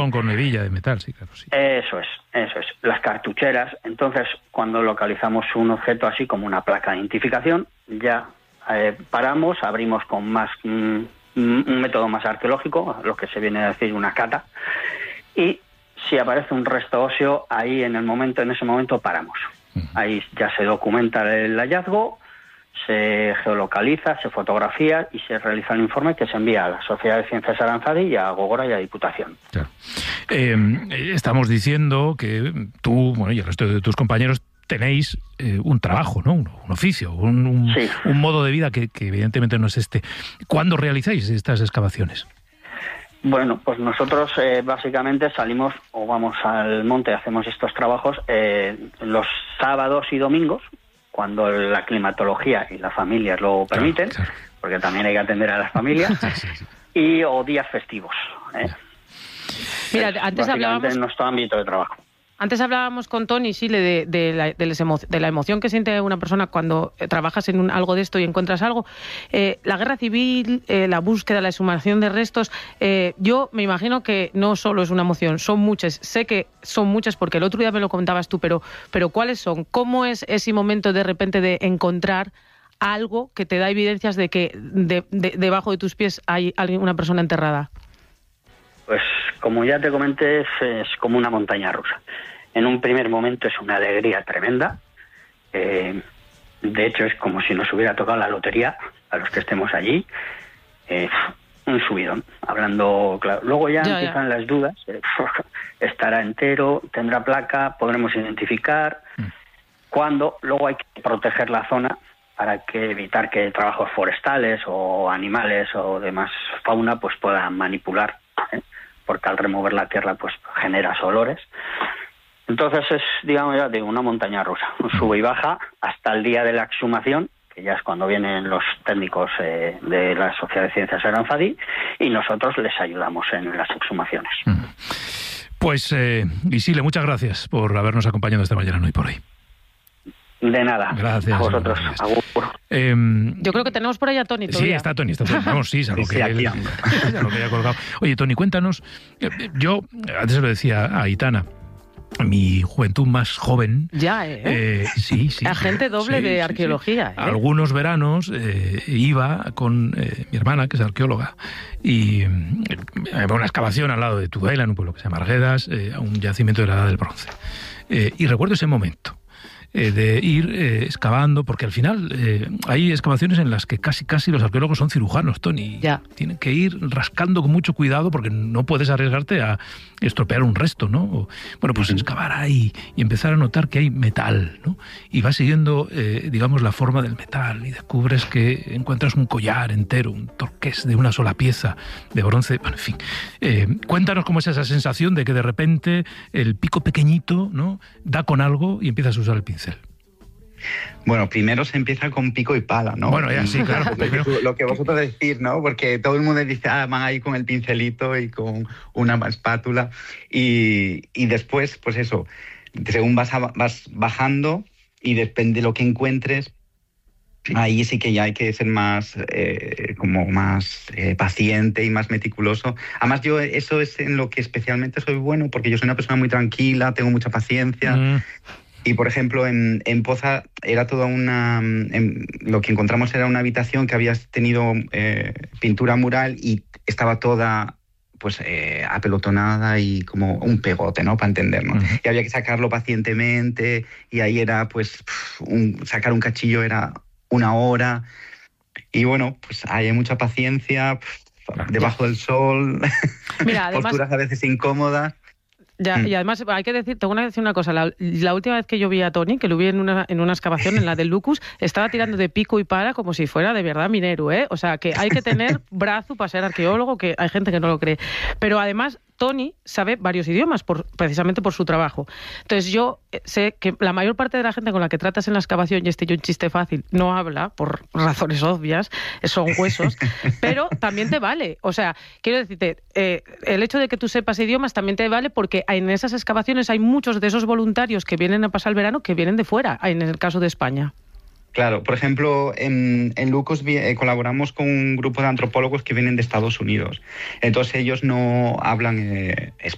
munición con hebilla de metal, sí, claro, sí. Eso es. Las cartucheras. Entonces, cuando localizamos un objeto así como una placa de identificación, ya paramos, abrimos con más un método más arqueológico, lo que se viene a decir una cata, y si aparece un resto óseo, ahí en ese momento paramos. Ahí ya se documenta el hallazgo, se geolocaliza, se fotografía y se realiza el informe que se envía a la Sociedad de Ciencias Aranzadi y a Gogora y a Diputación. Claro. Estamos diciendo que tú, y el resto de tus compañeros tenéis un trabajo, ¿no? Un oficio, un modo de vida que evidentemente no es este. ¿Cuándo realizáis estas excavaciones? Bueno, pues nosotros básicamente salimos o vamos al monte, hacemos estos trabajos los sábados y domingos, cuando la climatología y las familias lo permiten, claro. Porque también hay que atender a las familias, sí. O días festivos. Mira, antes hablábamos en nuestro ámbito de trabajo. Antes hablábamos con Toni, Sile, de la emoción que siente una persona cuando trabajas en algo de esto y encuentras algo. La guerra civil, la búsqueda, la exhumación de restos, yo me imagino que no solo es una emoción, son muchas. Sé que son muchas porque el otro día me lo contabas tú, pero ¿cuáles son? ¿Cómo es ese momento de repente de encontrar algo que te da evidencias de que debajo de tus pies hay una persona enterrada? Pues como ya te comenté, es como una montaña rusa. En un primer momento es una alegría tremenda. De hecho, es como si nos hubiera tocado la lotería a los que estemos allí. Un subidón, hablando claro. Luego ya empiezan las dudas. Estará entero, tendrá placa, podremos identificar. ¿Cuándo? Luego hay que proteger la zona para evitar que trabajos forestales o animales o demás fauna pues puedan manipular, porque al remover la tierra pues generas olores. Entonces es, digamos, ya de una montaña rusa, un sube y baja hasta el día de la exhumación, que ya es cuando vienen los técnicos de la Sociedad de Ciencias Aranzadi, y nosotros les ayudamos en las exhumaciones. Pues, Isile, muchas gracias por habernos acompañado esta mañana en Hoy por Hoy. De nada. Gracias. A vosotros. Yo creo que tenemos por ahí a Toni todavía. Sí, está Toni. Vamos, sí, lo que haya colgado. Oye, Toni, cuéntanos. Yo antes se lo decía a Aitana, mi juventud más joven. Ya, sí. Agente doble de arqueología. Sí. Algunos veranos iba con mi hermana, que es arqueóloga, y había una excavación al lado de Tudela, en un pueblo que se llama Arguedas, a un yacimiento de la Edad del Bronce. Y recuerdo ese momento de ir excavando, porque al final hay excavaciones en las que casi los arqueólogos son cirujanos, Toni. Ya. Tienen que ir rascando con mucho cuidado porque no puedes arriesgarte a estropear un resto, ¿no? Bueno, pues excavar ahí y empezar a notar que hay metal, ¿no? Y vas siguiendo, digamos, la forma del metal y descubres que encuentras un collar entero, un torqués de una sola pieza de bronce. Bueno, en fin. Cuéntanos cómo es esa sensación de que de repente el pico pequeñito, ¿no?, da con algo y empiezas a usar el pincel. Bueno, primero se empieza con pico y pala, ¿no? Bueno, ya sí, claro. Lo que vosotros decís, ¿no? Porque todo el mundo dice, van ahí con el pincelito y con una espátula. Y después, pues eso, según vas bajando y depende de lo que encuentres, ahí sí que ya hay que ser más paciente y más meticuloso. Además, yo eso es en lo que especialmente soy bueno, porque yo soy una persona muy tranquila, tengo mucha paciencia. Y, por ejemplo, en Poza era toda lo que encontramos era una habitación que había tenido pintura mural y estaba toda pues apelotonada y como un pegote, ¿no?, para entendernos. Y había que sacarlo pacientemente y ahí era, pues, sacar un cachillo era 1 hora. Y bueno, pues hay mucha paciencia, debajo del sol, mira, además, posturas a veces incómodas. Ya, y además hay que decir, tengo que decir una cosa, la última vez que yo vi a Toni, que lo vi en una excavación, en la del Lucus, estaba tirando de pico y pala como si fuera de verdad minero, ¿eh? O sea, que hay que tener brazo para ser arqueólogo, que hay gente que no lo cree. Pero además, Toni sabe varios idiomas, precisamente por su trabajo. Entonces yo sé que la mayor parte de la gente con la que tratas en la excavación, y un chiste fácil, no habla, por razones obvias, son huesos, pero también te vale. O sea, quiero decirte, el hecho de que tú sepas idiomas también te vale porque en esas excavaciones hay muchos de esos voluntarios que vienen a pasar el verano que vienen de fuera, en el caso de España. Claro, por ejemplo, en Lucus colaboramos con un grupo de antropólogos que vienen de Estados Unidos. Entonces ellos no hablan